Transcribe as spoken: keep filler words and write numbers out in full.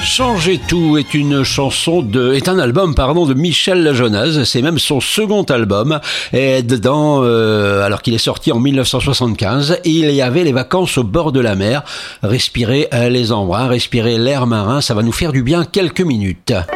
Changer tout est une chanson de, est un album, pardon, de Michel Lajounaz. C'est même son second album. Et dedans, euh, alors qu'il est sorti en mille neuf cent soixante-quinze, il y avait les vacances au bord de la mer. Respirer les embruns, respirer l'air marin, ça va nous faire du bien quelques minutes.